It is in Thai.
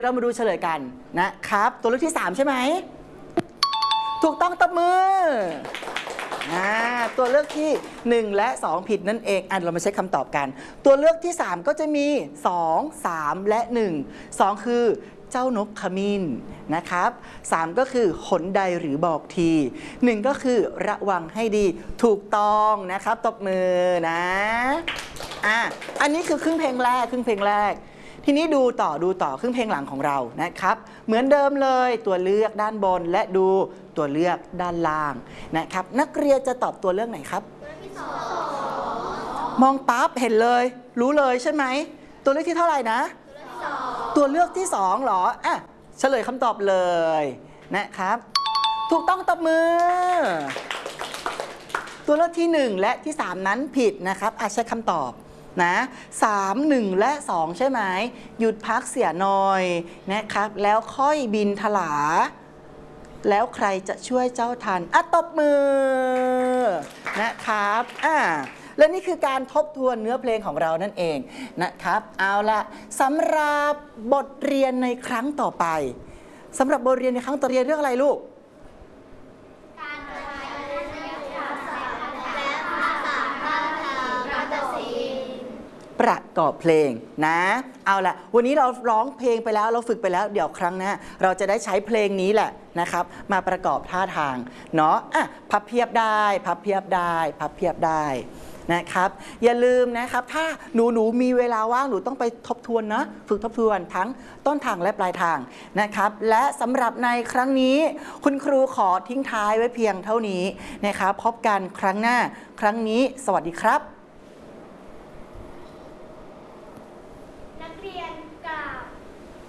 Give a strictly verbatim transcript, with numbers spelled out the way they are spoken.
เรามาดูเฉลยกันนะครับตัวเลือกที่สามใช่ไหมถูกต้องตบมืออ่าตัวเลือกที่หนึ่งและสองผิดนั่นเองอ่ะเรามาเช็คคำตอบกันตัวเลือกที่สามก็จะมีสอง สามและหนึ่ง สองคือเจ้านกขมิ้นนะครับสามก็คือหนใดหรือบอกทีหนึ่งก็คือระวังให้ดีถูกต้องนะครับตบมือนะอ่ะอันนี้คือครึ่งเพลงแรกครึ่งเพลงแรกทีนี้ดูต่อดูต่อครึ่งเพลงหลังของเรานะครับเหมือนเดิมเลยตัวเลือกด้านบนและดูตัวเลือกด้านล่างนะครับนักเรียนจะตอบตัวเลือกไหนครับมองปั๊บเห็นเลยรู้เลยใช่ไหมตัวเลือกที่เท่าไหร่นะตัวเลือกที่สองเหรออ่ะเฉลยคำตอบเลยนะครับถูกต้องตบมือตัวเลือกที่หนึ่งและที่สามนั้นผิดนะครับอ่ะใช้คำตอบนะสาม หนึ่งและสองใช่ไหมหยุดพักเสียหน่อยนะครับแล้วค่อยบินถลาแล้วใครจะช่วยเจ้าทันอ่ะตบมือนะครับอ่าและนี่คือการทบทวนเนื้อเพลงของเรานั่นเองนะครับเอาละสำหรับบทเรียนในครั้งต่อไปสำหรับบทเรียนในครั้งต่อเรียนเรื่องอะไรลูกประกอบเพลงนะเอาละวันนี้เราร้องเพลงไปแล้วเราฝึกไปแล้วเดี๋ยวครั้งหน้าเราจะได้ใช้เพลงนี้แหละนะครับมาประกอบท่าทางเนาะอ่ะพับเพียบได้พับเพียบได้พับเพียบได้นะครับอย่าลืมนะครับถ้าหนูหนูมีเวลาว่างหนูต้องไปทบทวนนะฝึกทบทวนทั้งต้นทางและปลายทางนะครับและสำหรับในครั้งนี้คุณครูขอทิ้งท้ายไว้เพียงเท่านี้นะครับพบกันครั้งหน้าครั้งนี้สวัสดีครับ